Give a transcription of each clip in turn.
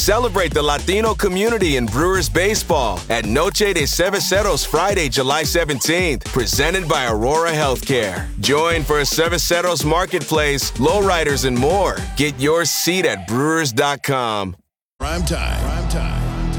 Celebrate the Latino community in Brewers baseball at Noche de Cerveceros Friday, July 17th, presented by Aurora Healthcare. Join for Cerveceros Marketplace, lowriders, and more. Get your seat at brewers.com. Prime time.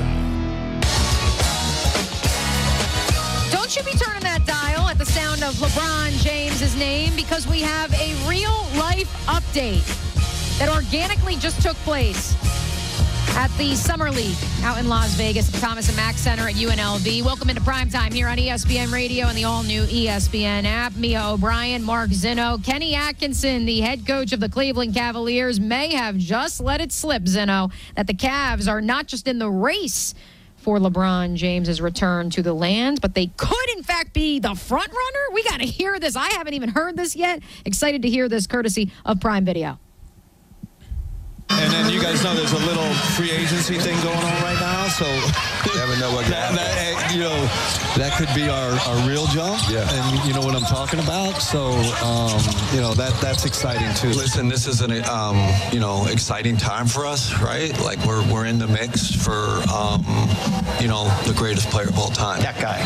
Don't you be turning that dial at the sound of LeBron James's name, because we have a real-life update that organically just took place at the Summer League out in Las Vegas at the Thomas & Mack Center at UNLV. Welcome into Primetime here on ESPN Radio and the all-new ESPN app. Mia O'Brien, Mark Zinno, Kenny Atkinson, the head coach of the Cleveland Cavaliers, may have just let it slip, Zinno, that the Cavs are not just in the race for LeBron James's return to the land, but they could, in fact, be the front runner. We got to hear this. I haven't even heard this yet. Excited to hear this courtesy of Prime Video. And then you guys know there's a little free agency thing going on right now, so you never know what that could be our real jump. Yeah. And you know what I'm talking about. So that's exciting too. Listen, this is an exciting time for us, right? Like we're in the mix for the greatest player of all time. That guy.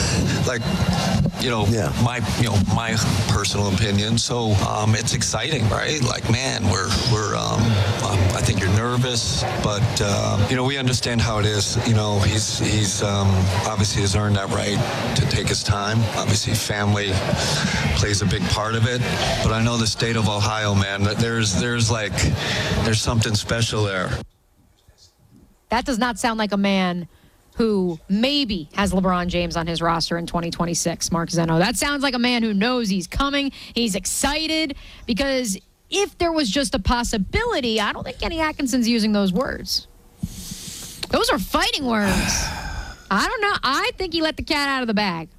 My personal opinion. So it's exciting, right? Like, man, we're I think you're nervous, but we understand how it is. He's obviously has earned that right to take his time. Obviously, family plays a big part of it. But I know the state of Ohio, man. There's something special there. That does not sound like a man who maybe has LeBron James on his roster in 2026, Mark Zinno. That sounds like a man who knows he's coming. He's excited, because if there was just a possibility, I don't think Kenny Atkinson's using those words. Those are fighting words. I don't know. I think he let the cat out of the bag.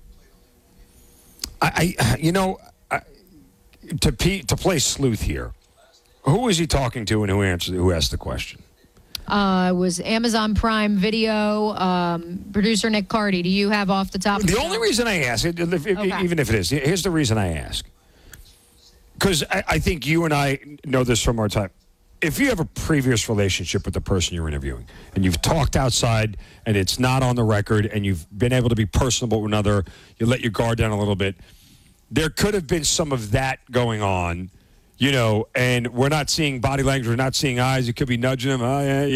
To play sleuth here, who was he talking to and who asked the question? It was Amazon Prime Video, producer Nick Cardy. Do you have off the top of the only reason I ask, even if it is, here's the reason I ask. Because I think you and I know this from our time. If you have a previous relationship with the person you're interviewing, and you've talked outside and it's not on the record, and you've been able to be personable with another, you let your guard down a little bit, there could have been some of that going on. And we're not seeing body language, we're not seeing eyes. It could be nudging him.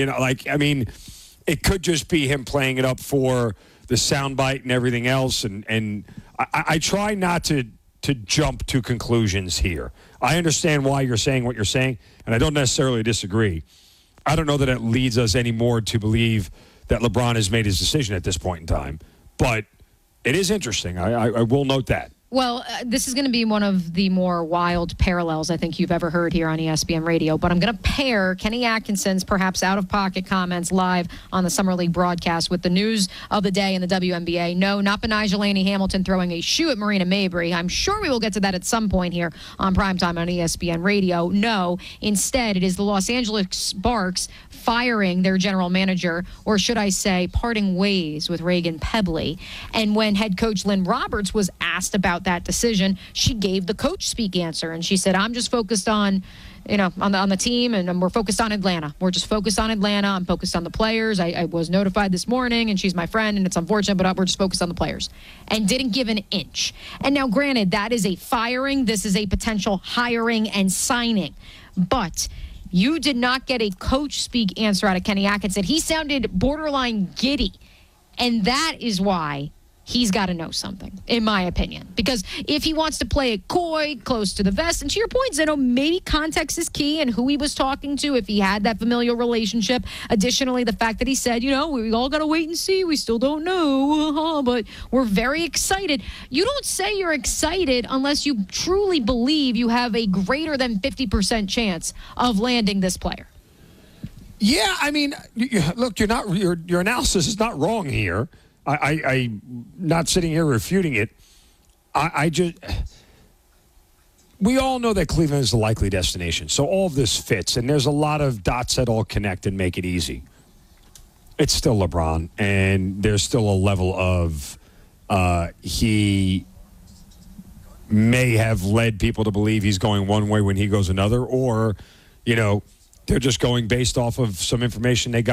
It could just be him playing it up for the soundbite and everything else. And I try not to jump to conclusions here. I understand why you're saying what you're saying, and I don't necessarily disagree. I don't know that it leads us anymore to believe that LeBron has made his decision at this point in time. But it is interesting. I will note that. Well, this is going to be one of the more wild parallels I think you've ever heard here on ESPN Radio. But I'm going to pair Kenny Atkinson's perhaps out-of-pocket comments live on the Summer League broadcast with the news of the day in the WNBA. No, not Benijah Laney Hamilton throwing a shoe at Marina Mabrey. I'm sure we will get to that at some point here on Primetime on ESPN Radio. No, instead, it is the Los Angeles Sparks firing their general manager, or should I say parting ways with Reagan Pebley. And when head coach Lynn Roberts was asked about that decision, she gave the coach speak answer, and she said, I'm just focused on on the team, and we're focused on Atlanta. We're just focused on Atlanta. I'm focused on the players. I was notified this morning, and she's my friend, and it's unfortunate, but we're just focused on the players. And didn't give an inch. And now, granted, that is a firing. This is a potential hiring and signing. But you did not get a coach speak answer out of Kenny Atkinson. He sounded borderline giddy. And that is why he's got to know something, in my opinion. Because if he wants to play it coy, close to the vest, and to your point, Zeno, maybe context is key and who he was talking to, if he had that familial relationship. Additionally, the fact that he said, we all got to wait and see. We still don't know, but we're very excited. You don't say you're excited unless you truly believe you have a greater than 50% chance of landing this player. Yeah, I mean, look, your analysis is not wrong here. I'm not sitting here refuting it. We all know that Cleveland is a likely destination, so all of this fits, and there's a lot of dots that all connect and make it easy. It's still LeBron, and there's still a level of he may have led people to believe he's going one way when he goes another, or, they're just going based off of some information they got